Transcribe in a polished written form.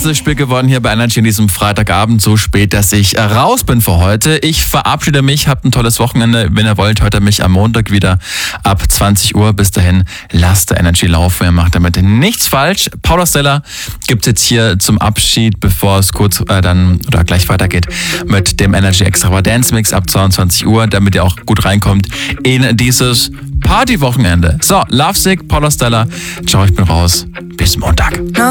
erstes Spiel gewonnen hier bei Energy an diesem Freitagabend, so spät, dass ich raus bin für heute. Ich verabschiede mich, habt ein tolles Wochenende. Wenn ihr wollt, hört ihr mich am Montag wieder ab 20 Uhr. Bis dahin, lasst der Energy laufen. Ihr macht damit nichts falsch. Paula Stella gibt es jetzt hier zum Abschied, bevor es kurz gleich weitergeht mit dem Energy Extravaganza Mix ab 22 Uhr, damit ihr auch gut reinkommt in dieses Partywochenende. So, Lovesick, Paula Stella. Ciao, ich bin raus. Bis Montag.